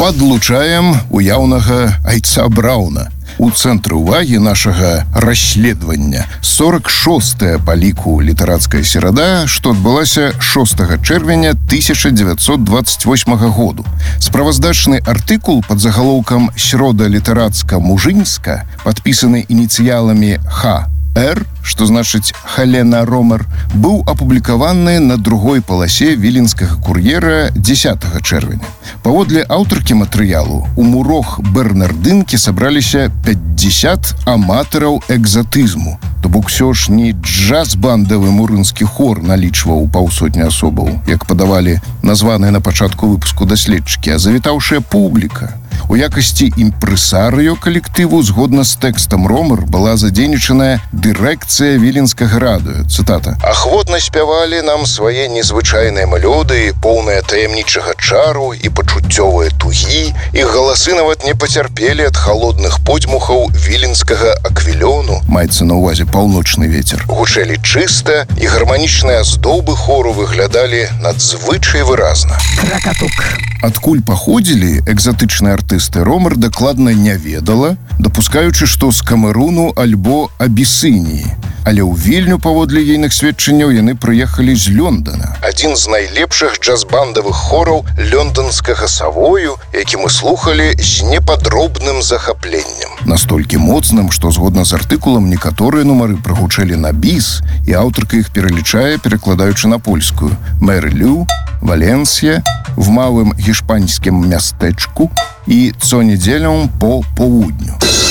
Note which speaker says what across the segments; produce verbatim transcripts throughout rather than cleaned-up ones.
Speaker 1: Падлучаем уяўнага айца Брауна. У цэнтры ўвагі нашага расследавання сорок шостая па ліку літарацкая серада, што адбылася шостага чэрвеня тысяча дзевяцьсот дваццаць восьмага году. Справаздачны артыкул пад загалоўкам «Срёда літарацка-мужыньска», падпісаны ініцыяламі Х. Р, што значыць Халена Ромер, быў апублікаваны на другой паласе віленскага кур'ера дзесятага чэрвеня. Паводле аўтаркі матэрыялу, у мурох Бернардынкі сабраліся пятьдесят аматараў экзатызму. То бок усё ж не джаз-бандавы мурынскі хор налічваў паўсотні асобаў, як падавалі названыя на пачатку выпуску даследчыкі, а завітаўшая публіка. У якасці імпрэсарыё калектыву згодна з тэкстам Ромер была задзейнічаная дырэкцыя віленскага радыё. Цытата. «Ахвотна спявалі нам свае незвычайныя мелодыі, поўныя таямнічага чару і пачуццёвыя тугі, іх галасы нават не пацярпелі ад халодных подзьмухаў віленскага аквілёну». Маецца на ўвазе паўночны вецер. Гучэлі чыста, і гарманічныя аздобы хору выглядалі надзвычай выразна.
Speaker 2: Кракатук.
Speaker 1: Адкуль паходзілі экзатычныя артысты, Ромер дакладна не ведала, дапускаючы, што з Камеруну альбо Абісініі. Але ў Вільню, паводле ейных сведчанняў, яны прыехалі з Лёндана. Адзін з найлепшых джаз-бандавых хораў лёнданскага Савою, які мы слухалі з непадробным захапленнем. Настолькі моцным, што згодна з артыкулам некаторыя нумары прагучэлі на біс, і аўтарка іх пералічае, перакладаючы на польскую. Мэрилю, Валенсія, в малым гішпанскім мястэчку і цонедзелям по поўдню.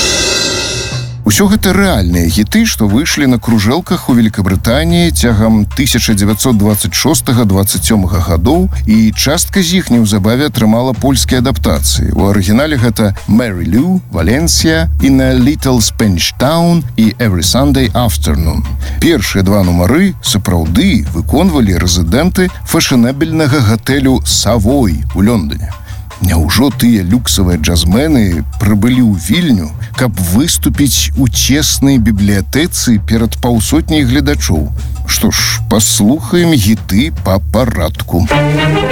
Speaker 1: Усё гэта рэальныя хіты, што выйшлі на кружэлках у Великабрытаніі цягам тысяча дзевяцьсот дваццаць шостага - дваццаць сёмага гадоў, і частка з іх неўзабаве атрымала польскія адаптацыі. У арыгінале гэта «Мэрилю», «Валенсія», «In a Little Spanish Town» і «Every Sunday Afternoon». Першыя два нумары сапраўды выконвалі рэзідэнты фэшанэбельнага гатэлю «Савой» у Лёндане. Няўжо тыя люксавыя джазмены прыбылі ў Вільню, каб выступіць у цеснай бібліятэцы перад паўсотняй гледачоў? Што ж, паслухаем хіты па парадку.